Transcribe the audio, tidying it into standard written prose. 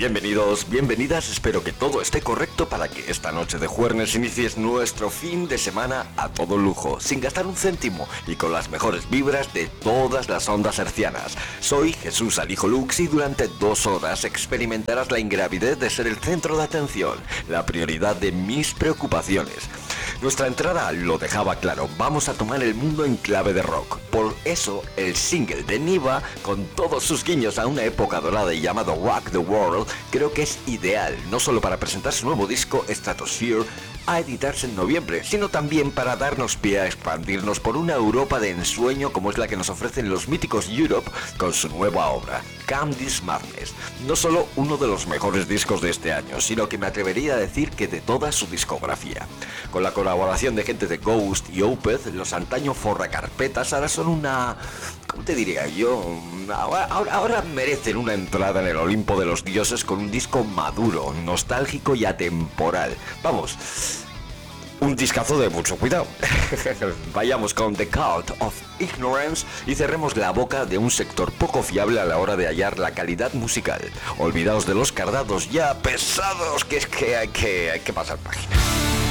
Bienvenidos, bienvenidas, espero que todo esté correcto para que esta noche de jueves inicies nuestro fin de semana a todo lujo, sin gastar un céntimo y con las mejores vibras de todas las ondas hercianas. Soy Jesús Alijo Lux y durante 2 horas experimentarás la ingravidez de ser el centro de atención, la prioridad de mis preocupaciones. Nuestra entrada lo dejaba claro, vamos a tomar el mundo en clave de rock. Por eso, el single de Niva, con todos sus guiños a una época dorada y llamado Rock the World, creo que es ideal, no solo para presentar su nuevo disco Stratosphere, a editarse en noviembre, sino también para darnos pie a expandirnos por una Europa de ensueño como es la que nos ofrecen los míticos Europe con su nueva obra, Calm This Madness. No solo uno de los mejores discos de este año, sino que me atrevería a decir que de toda su discografía. Con la colaboración de gente de Ghost y Opeth, los antaño forracarpetas ahora son una... ¿cómo te diría yo? Ahora merecen una entrada en el Olimpo de los dioses con un disco maduro, nostálgico y atemporal. Vamos, un discazo de mucho cuidado. Vayamos con The Cult of Ignorance y cerremos la boca de un sector poco fiable a la hora de hallar la calidad musical. Olvidaos de los cardados ya pesados, que es que hay que pasar página.